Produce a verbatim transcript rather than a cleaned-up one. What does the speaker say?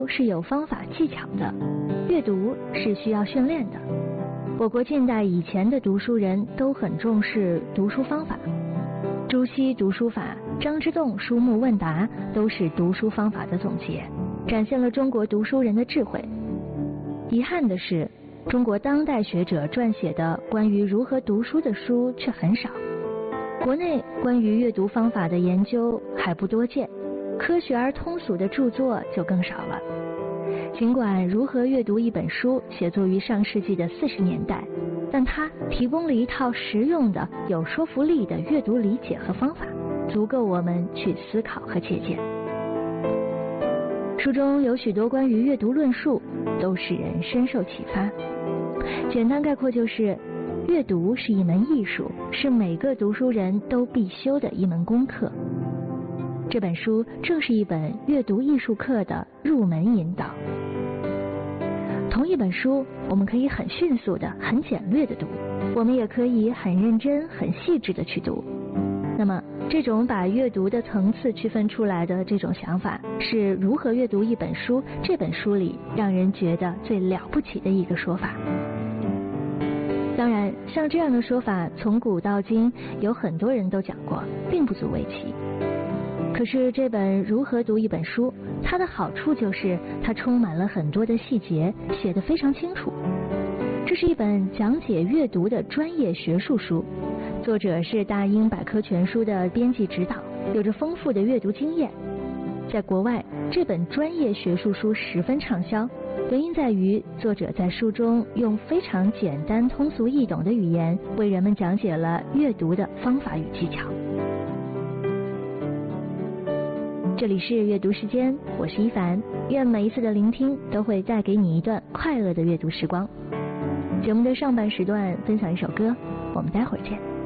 是有方法技巧的，阅读是需要训练的。我国近代以前的读书人都很重视读书方法，朱熹读书法、张之洞书目问答都是读书方法的总结，展现了中国读书人的智慧。遗憾的是，中国当代学者撰写的关于如何读书的书却很少，国内关于阅读方法的研究还不多见，科学而通俗的著作就更少了。尽管如何阅读一本书写作于上世纪的四十年代，但它提供了一套实用的、有说服力的阅读理解和方法，足够我们去思考和借鉴。书中有许多关于阅读论述，都使人深受启发。简单概括就是，阅读是一门艺术，是每个读书人都必修的一门功课。这本书正是一本阅读艺术课的入门引导。同一本书，我们可以很迅速的、很简略的读，我们也可以很认真、很细致的去读。那么，这种把阅读的层次区分出来的这种想法，是如何阅读一本书这本书里让人觉得最了不起的一个说法。当然，像这样的说法，从古到今有很多人都讲过，并不足为奇。可是这本如何读一本书，它的好处就是它充满了很多的细节，写得非常清楚。这是一本讲解阅读的专业学术书，作者是大英百科全书的编辑指导，有着丰富的阅读经验。在国外，这本专业学术书十分畅销，原因在于作者在书中用非常简单、通俗易懂的语言，为人们讲解了阅读的方法与技巧。这里是阅读时间，我是一凡，愿每一次的聆听都会带给你一段快乐的阅读时光。节目的上半时段分享一首歌，我们待会儿见。